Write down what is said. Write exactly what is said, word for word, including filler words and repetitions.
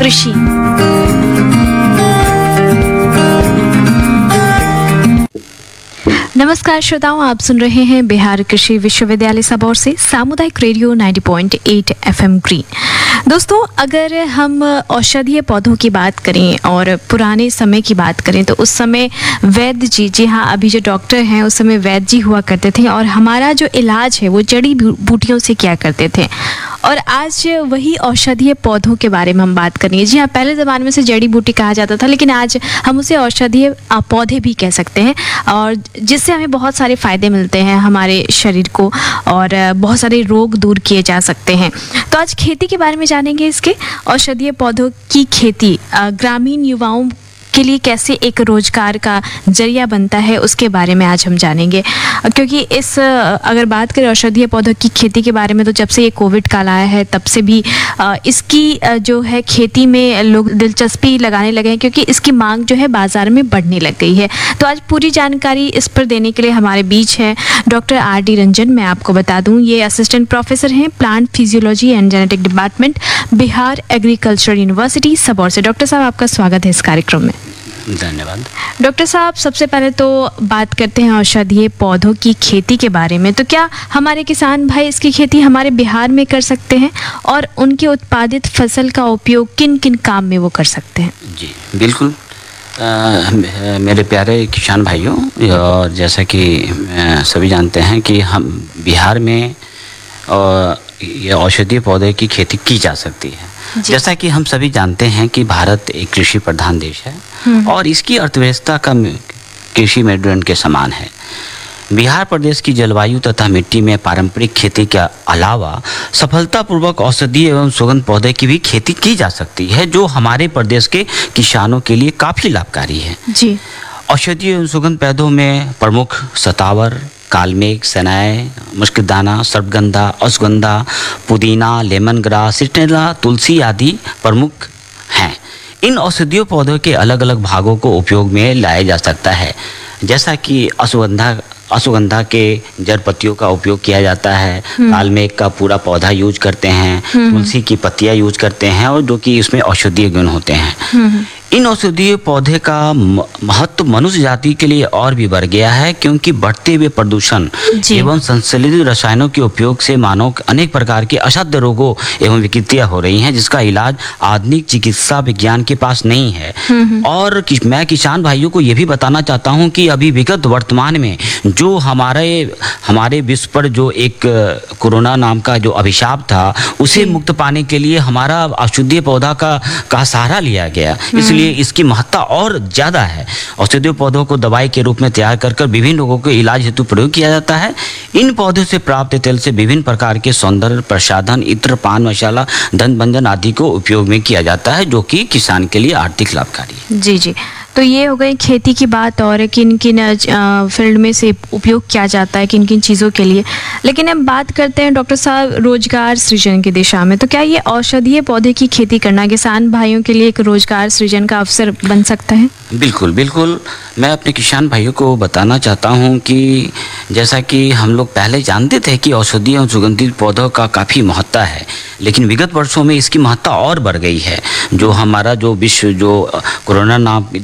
कृषि। नमस्कार श्रोताओं, आप सुन रहे हैं बिहार कृषि विश्वविद्यालय सबौर से सामुदायिक रेडियो नब्बे पॉइंट आठ एफएम ग्रीन। दोस्तों, अगर हम औषधीय पौधों की बात करें और पुराने समय की बात करें तो उस समय वैद्य जी जी हाँ अभी जो डॉक्टर हैं उस समय वैद्य जी हुआ करते थे और हमारा जो इलाज है वो जड़ी बूटियों से किया करते थे। और आज वही औषधीय पौधों के बारे में हम बात करेंगे। जी हाँ, पहले ज़माने में से जड़ी बूटी कहा जाता था, लेकिन आज हम उसे औषधीय पौधे भी कह सकते हैं और जिससे हमें बहुत सारे फ़ायदे मिलते हैं हमारे शरीर को और बहुत सारे रोग दूर किए जा सकते हैं। तो आज खेती के बारे में जानेंगे, इसके औषधीय पौधों की खेती ग्रामीण युवाओं के लिए कैसे एक रोजगार का जरिया बनता है उसके बारे में आज हम जानेंगे। क्योंकि इस अगर बात करें औषधीय पौधों की खेती के बारे में तो जब से ये कोविड काल आया है तब से भी इसकी जो है खेती में लोग दिलचस्पी लगाने लगे हैं, क्योंकि इसकी मांग जो है बाज़ार में बढ़ने लग गई है। तो आज पूरी जानकारी इस पर देने के लिए हमारे बीच है डॉक्टर आर डी रंजन। मैं आपको बता दूँ, ये असिस्टेंट प्रोफेसर हैं plant physiology and genetic department, Bihar agriculture university Sabour से। डॉक्टर साहब, आपका स्वागत है इस कार्यक्रम में। धन्यवाद। डॉक्टर साहब, सबसे पहले तो बात करते हैं औषधीय पौधों की खेती के बारे में। तो क्या हमारे किसान भाई इसकी खेती हमारे बिहार में कर सकते हैं और उनके उत्पादित फसल का उपयोग किन किन काम में वो कर सकते हैं? जी बिल्कुल। आ, मेरे प्यारे किसान भाइयों, और जैसा कि सभी जानते हैं कि हम बिहार में और ये औषधीय पौधे की खेती की जा सकती है। जैसा कि हम सभी जानते हैं कि भारत एक कृषि प्रधान देश है और इसकी अर्थव्यवस्था का कृषि मेरुदंड के समान है। बिहार प्रदेश की जलवायु तथा मिट्टी में पारंपरिक खेती के अलावा सफलतापूर्वक औषधीय एवं सुगंध पौधे की भी खेती की जा सकती है, जो हमारे प्रदेश के किसानों के लिए काफ़ी लाभकारी है। जी। औषधीय एवं सुगंध पौधों में प्रमुख सतावर, कालमेघ, सनाय, मुश्किदाना, सर्पगंधा, अश्वगंधा, पुदीना, लेमन ग्रास, सिट्रेला, तुलसी आदि प्रमुख हैं। इन औषधीय पौधों के अलग अलग भागों को उपयोग में लाया जा सकता है। जैसा कि अश्वगंधा अश्वगंधा के जड़ पत्तियों का उपयोग किया जाता है, कालमेघ का पूरा पौधा यूज करते हैं, तुलसी की पत्तियां यूज करते हैं और जो कि इसमें औषधीय गुण होते हैं। इन औषधीय पौधे का महत्व मनुष्य जाति के लिए और भी बढ़ गया है, क्योंकि बढ़ते हुए प्रदूषण एवं संश्लेषित रसायनों के उपयोग से मानव अनेक प्रकार के असाध्य रोगों एवं विकृतियां हो रही हैं, जिसका इलाज आधुनिक चिकित्सा विज्ञान के पास नहीं है। और कि, मैं किसान भाइयों को यह भी बताना चाहता हूं कि अभी विगत वर्तमान में जो हमारे हमारे विश्व पर जो एक कोरोना नाम का जो अभिशाप था, उसे मुक्त पाने के लिए हमारा औषधीय पौधा का, का सहारा लिया गया। इसलिए इसकी महत्ता और ज्यादा है। औषधीय पौधों को दवाई के रूप में तैयार कर कर विभिन्न रोगों के इलाज हेतु प्रयोग किया जाता है। इन पौधों से प्राप्त तेल से विभिन्न प्रकार के सौंदर्य प्रसाधन, इत्र, पान मसाला, दंत भंजन आदि को उपयोग में किया जाता है, जो कि किसान के लिए आर्थिक लाभकारी है। जी जी। तो ये हो गई खेती की बात और किन किन फील्ड में से उपयोग किया जाता है, किन किन चीज़ों के लिए। लेकिन अब बात करते हैं डॉक्टर साहब रोजगार सृजन की दिशा में। तो क्या ये औषधीय पौधे की खेती करना किसान भाइयों के लिए एक रोजगार सृजन का अवसर बन सकता है? बिल्कुल बिल्कुल। मैं अपने किसान भाइयों को बताना चाहता हूं कि जैसा कि हम लोग पहले जानते थे कि औषधीय और सुगंधित पौधों का काफ़ी महत्ता है, लेकिन विगत वर्षों में इसकी महत्ता और बढ़ गई है। जो हमारा जो विश्व जो कोरोना नाम